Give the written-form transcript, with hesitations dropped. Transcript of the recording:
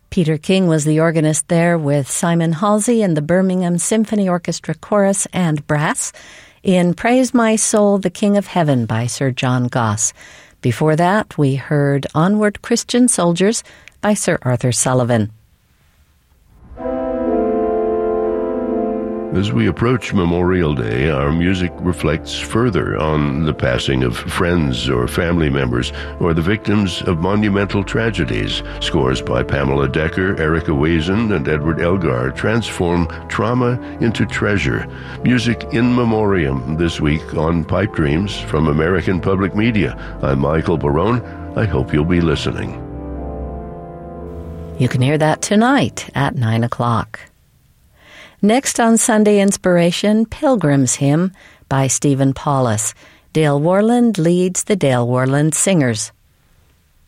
Peter King was the organist there with Simon Halsey and the Birmingham Symphony Orchestra Chorus and Brass in Praise My Soul, the King of Heaven by Sir John Goss. Before that, we heard Onward Christian Soldiers by Sir Arthur Sullivan. As we approach Memorial Day, our music reflects further on the passing of friends or family members or the victims of monumental tragedies. Scores by Pamela Decker, Erica Wazen, and Edward Elgar transform trauma into treasure. Music in memoriam this week on Pipe Dreams from American Public Media. I'm Michael Barone. I hope you'll be listening. You can hear that tonight at 9 o'clock. Next on Sunday Inspiration, Pilgrim's Hymn by Stephen Paulus. Dale Worland leads the Dale Worland Singers.